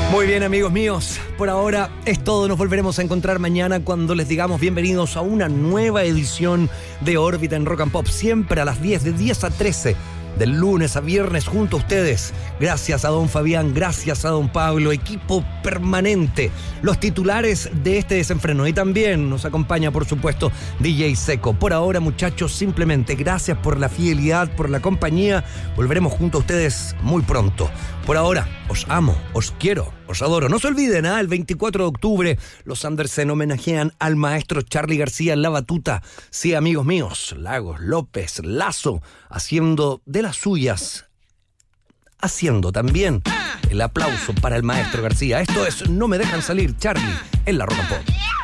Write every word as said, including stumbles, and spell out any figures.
Muy bien, amigos míos, por ahora es todo. Nos volveremos a encontrar mañana cuando les digamos bienvenidos a una nueva edición de Órbita en Rock and Pop, siempre a las diez, de diez a trece, del lunes a viernes junto a ustedes. Gracias a don Fabián, gracias a don Pablo, equipo permanente, los titulares de este desenfreno. Y también nos acompaña, por supuesto, D J Seco. Por ahora, muchachos, simplemente gracias por la fidelidad, por la compañía. Volveremos junto a ustedes muy pronto. Por ahora, os amo, os quiero, os adoro. No se olviden, ¿eh? El veinticuatro de octubre los Andersen homenajean al maestro Charly García en la batuta. Sí, amigos míos, Lagos, López, Lazo, haciendo de las suyas, haciendo también el aplauso para el maestro García. Esto es No Me Dejan Salir, Charly, en la Rock and Pop.